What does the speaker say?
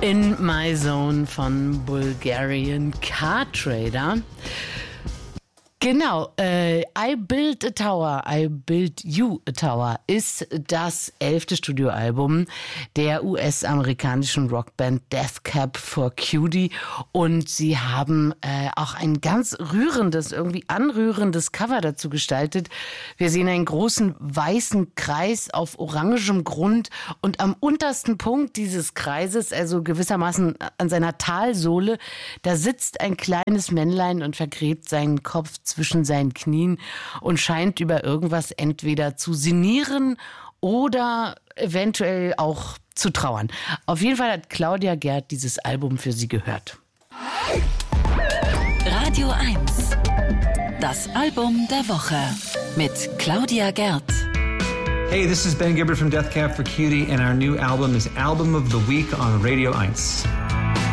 In My Zone von Bulgarian Car Trader. Genau, I Build a Tower, I Build You a Tower ist das 11. Studioalbum der US-amerikanischen Rockband Death Cab for Cutie und sie haben auch ein ganz rührendes, irgendwie anrührendes Cover dazu gestaltet. Wir sehen einen großen weißen Kreis auf orangem Grund und am untersten Punkt dieses Kreises, also gewissermaßen an seiner Talsohle, da sitzt ein kleines Männlein und vergräbt seinen Kopf zwischen seinen Knien und scheint über irgendwas entweder zu sinnieren oder eventuell auch zu trauern. Auf jeden Fall hat Claudia Gerd dieses Album für sie gehört. Radio 1. Das Album der Woche mit Claudia Gerd. Hey, this is Ben Gibbard from Death Cab for Cutie, and our new album is Album of the Week on Radio 1.